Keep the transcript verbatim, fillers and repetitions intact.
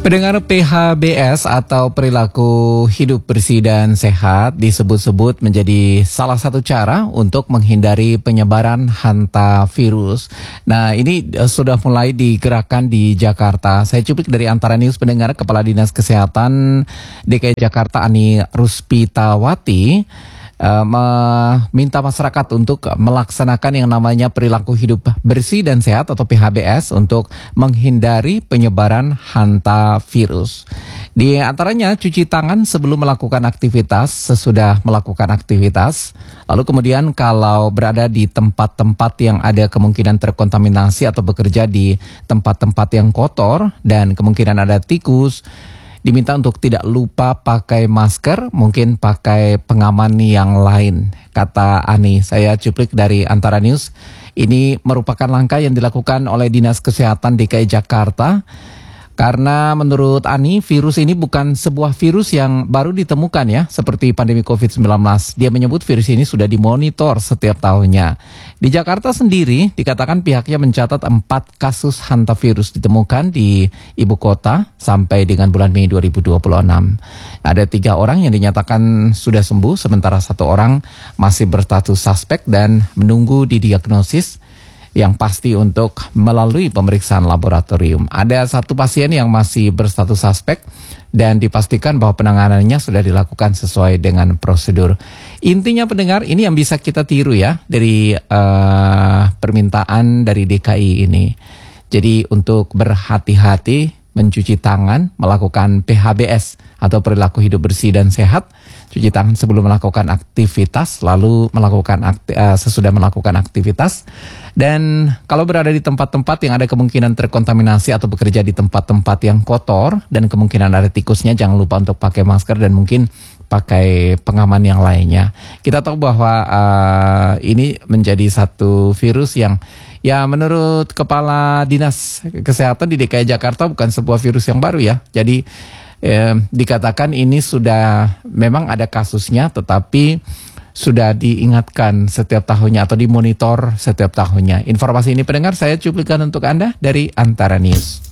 Pendengar, P H B S atau perilaku hidup bersih dan sehat disebut-sebut menjadi salah satu cara untuk menghindari penyebaran hantavirus. Nah, ini uh, sudah mulai digerakkan di Jakarta. Saya cuplik dari Antara News, pendengar. Kepala Dinas Kesehatan D K I Jakarta Ani Ruspitawati Uh, meminta masyarakat untuk melaksanakan yang namanya perilaku hidup bersih dan sehat atau P H B S untuk menghindari penyebaran hantavirus. Di antaranya cuci tangan sebelum melakukan aktivitas, sesudah melakukan aktivitas. Lalu kemudian kalau berada di tempat-tempat yang ada kemungkinan terkontaminasi atau bekerja di tempat-tempat yang kotor dan kemungkinan ada tikus, diminta untuk tidak lupa pakai masker, mungkin pakai pengaman yang lain. Kata Ani, saya cuplik dari Antara News. Ini merupakan langkah yang dilakukan oleh Dinas Kesehatan D K I Jakarta. Karena menurut Ani, virus ini bukan sebuah virus yang baru ditemukan ya, seperti pandemi covid sembilan belas. Dia menyebut virus ini sudah dimonitor setiap tahunnya. Di Jakarta sendiri, dikatakan pihaknya mencatat empat kasus hantavirus ditemukan di ibu kota sampai dengan bulan Mei dua ribu dua puluh enam. Ada tiga orang yang dinyatakan sudah sembuh, sementara satu orang masih berstatus suspek dan menunggu didiagnosis yang pasti untuk melalui pemeriksaan laboratorium. Ada satu pasien yang masih berstatus suspek dan dipastikan bahwa penanganannya sudah dilakukan sesuai dengan prosedur. Intinya, pendengar, ini yang bisa kita tiru ya dari uh, permintaan dari D K I ini. Jadi untuk berhati-hati mencuci tangan, melakukan P H B S atau perilaku hidup bersih dan sehat, cuci tangan sebelum melakukan aktivitas, lalu melakukan akti, uh, sesudah melakukan aktivitas. Dan kalau berada di tempat-tempat yang ada kemungkinan terkontaminasi atau bekerja di tempat-tempat yang kotor dan kemungkinan ada tikusnya, jangan lupa untuk pakai masker dan mungkin pakai pengaman yang lainnya. Kita tahu bahwa uh, ini menjadi satu virus yang ya menurut Kepala Dinas Kesehatan di D K I Jakarta bukan sebuah virus yang baru ya. Jadi eh, dikatakan ini sudah memang ada kasusnya, tetapi sudah diingatkan setiap tahunnya atau dimonitor setiap tahunnya. Informasi ini, pendengar, saya cuplikan untuk Anda dari Antara News.